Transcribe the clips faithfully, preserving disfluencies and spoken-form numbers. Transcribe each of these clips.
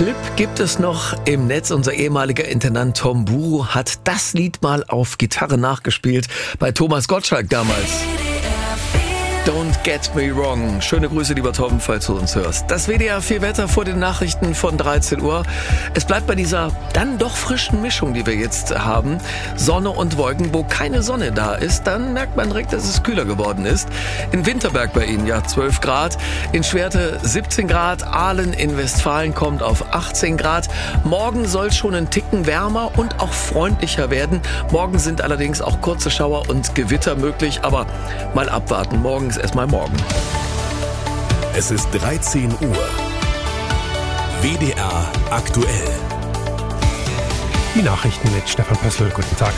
Clip gibt es noch im Netz. Unser ehemaliger Intendant Tom Buru hat das Lied mal auf Gitarre nachgespielt bei Thomas Gottschalk damals. Don't get me wrong. Schöne Grüße, lieber Tom, falls du uns hörst. Das W D R vier Wetter vor den Nachrichten von dreizehn Uhr. Es bleibt bei dieser dann doch frischen Mischung, die wir jetzt haben. Sonne und Wolken. Wo keine Sonne da ist, dann merkt man direkt, dass es kühler geworden ist. In Winterberg bei Ihnen, ja, zwölf Grad. In Schwerte siebzehn Grad. Aalen in Westfalen kommt auf achtzehn Grad. Morgen soll es schon ein Ticken wärmer und auch freundlicher werden. Morgen sind allerdings auch kurze Schauer und Gewitter möglich. Aber mal abwarten. Morgen erstmal morgen. Es ist dreizehn Uhr. W D R aktuell. Die Nachrichten mit Stefan Pössl. Guten Tag.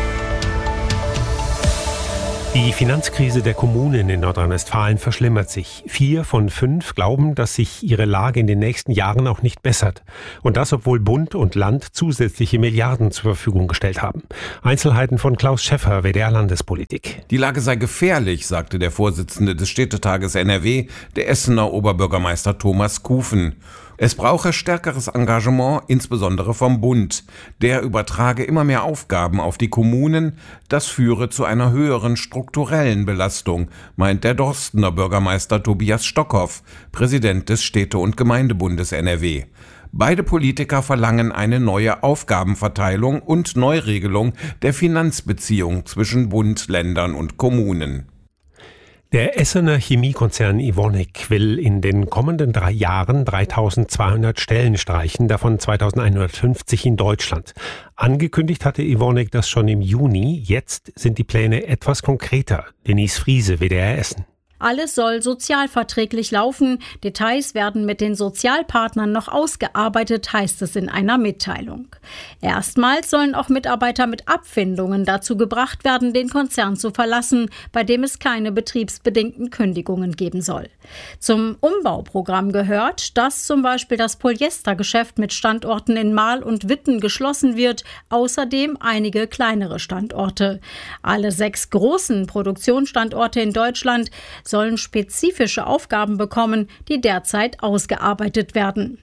Die Finanzkrise der Kommunen in Nordrhein-Westfalen verschlimmert sich. Vier von fünf glauben, dass sich ihre Lage in den nächsten Jahren auch nicht bessert. Und das, obwohl Bund und Land zusätzliche Milliarden zur Verfügung gestellt haben. Einzelheiten von Klaus Schäffer, W D R Landespolitik. Die Lage sei gefährlich, sagte der Vorsitzende des Städtetages N R W, der Essener Oberbürgermeister Thomas Kufen. Es brauche stärkeres Engagement, insbesondere vom Bund. Der übertrage immer mehr Aufgaben auf die Kommunen. Das führe zu einer höheren strukturellen Belastung, meint der Dorstener Bürgermeister Tobias Stockhoff, Präsident des Städte- und Gemeindebundes N R W. Beide Politiker verlangen eine neue Aufgabenverteilung und Neuregelung der Finanzbeziehung zwischen Bund, Ländern und Kommunen. Der Essener Chemiekonzern Evonik will in den kommenden drei Jahren dreitausendzweihundert Stellen streichen, davon zweitausendeinhundertfünfzig in Deutschland. Angekündigt hatte Evonik das schon im Juni. Jetzt sind die Pläne etwas konkreter. Denise Friese, W D R Essen. Alles soll sozialverträglich laufen. Details werden mit den Sozialpartnern noch ausgearbeitet, heißt es in einer Mitteilung. Erstmals sollen auch Mitarbeiter mit Abfindungen dazu gebracht werden, den Konzern zu verlassen, bei dem es keine betriebsbedingten Kündigungen geben soll. Zum Umbauprogramm gehört, dass zum Beispiel das Polyestergeschäft mit Standorten in Marl und Witten geschlossen wird, außerdem einige kleinere Standorte. Alle sechs großen Produktionsstandorte in Deutschland sollen spezifische Aufgaben bekommen, die derzeit ausgearbeitet werden.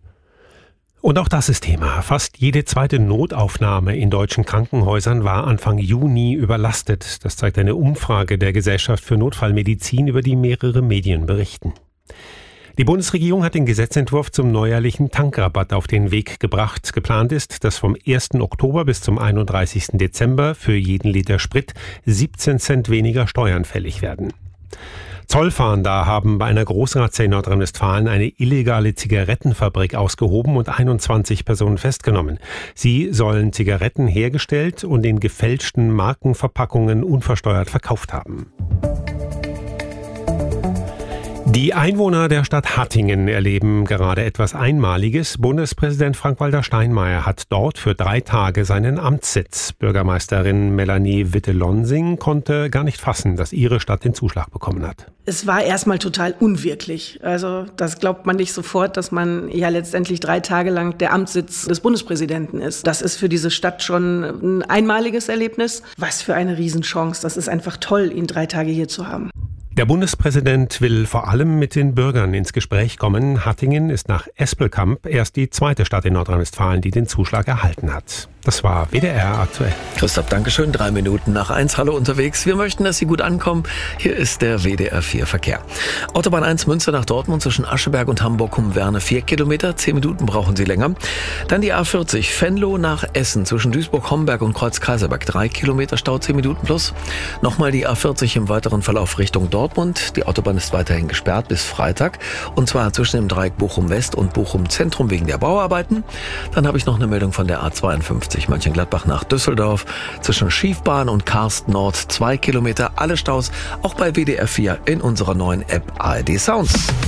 Und auch das ist Thema. Fast jede zweite Notaufnahme in deutschen Krankenhäusern war Anfang Juni überlastet. Das zeigt eine Umfrage der Gesellschaft für Notfallmedizin, über die mehrere Medien berichten. Die Bundesregierung hat den Gesetzentwurf zum neuerlichen Tankrabatt auf den Weg gebracht. Geplant ist, dass vom ersten Oktober bis zum einunddreißigsten Dezember für jeden Liter Sprit siebzehn Cent weniger Steuern fällig werden. Zollfahnder haben bei einer Großrazzia in Nordrhein-Westfalen eine illegale Zigarettenfabrik ausgehoben und einundzwanzig Personen festgenommen. Sie sollen Zigaretten hergestellt und in gefälschten Markenverpackungen unversteuert verkauft haben. Die Einwohner der Stadt Hattingen erleben gerade etwas Einmaliges. Bundespräsident Frank-Walter Steinmeier hat dort für drei Tage seinen Amtssitz. Bürgermeisterin Melanie Witte-Lonsing konnte gar nicht fassen, dass ihre Stadt den Zuschlag bekommen hat. Es war erstmal total unwirklich. Also das glaubt man nicht sofort, dass man ja letztendlich drei Tage lang der Amtssitz des Bundespräsidenten ist. Das ist für diese Stadt schon ein einmaliges Erlebnis. Was für eine Riesenchance. Das ist einfach toll, ihn drei Tage hier zu haben. Der Bundespräsident will vor allem mit den Bürgern ins Gespräch kommen. Hattingen ist nach Espelkamp erst die zweite Stadt in Nordrhein-Westfalen, die den Zuschlag erhalten hat. Das war W D R aktuell. Christoph, Dankeschön. Drei Minuten nach eins. Hallo unterwegs. Wir möchten, dass Sie gut ankommen. Hier ist der W D R vier Verkehr. Autobahn eins Münster nach Dortmund zwischen Ascheberg und Hamburg-Humwerne vier Kilometer. Zehn Minuten brauchen Sie länger. Dann die A vierzig Venlo nach Essen zwischen Duisburg-Homberg und Kreuz-Kaiserberg. Drei Kilometer Stau, zehn Minuten plus. Nochmal die A vierzig im weiteren Verlauf Richtung Dortmund. Die Autobahn ist weiterhin gesperrt bis Freitag. Und zwar zwischen dem Dreieck Bochum-West und Bochum-Zentrum wegen der Bauarbeiten. Dann habe ich noch eine Meldung von der A zweiundfünfzig Mönchengladbach nach Düsseldorf zwischen Schiefbahn und Karst Nord zwei Kilometer. Alle Staus auch bei W D R vier in unserer neuen App A R D Sounds.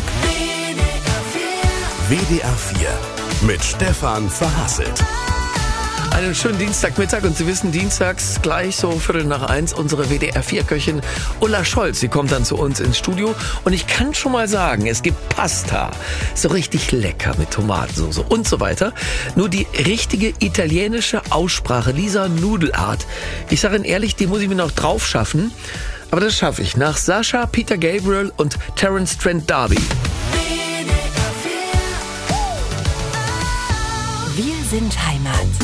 W D R vier mit Stefan Verhasselt. Einen schönen Dienstagmittag und Sie wissen, dienstags gleich so Viertel nach eins unsere W D R vier Köchin Ulla Scholz. Sie kommt dann zu uns ins Studio und ich kann schon mal sagen, es gibt Pasta. So richtig lecker mit Tomatensauce und so weiter. Nur die richtige italienische Aussprache dieser Nudelart. Ich sage Ihnen ehrlich, die muss ich mir noch drauf schaffen. Aber das schaffe ich nach Sascha, Peter Gabriel und Terence Trent D'Arby. Wir sind Heimat.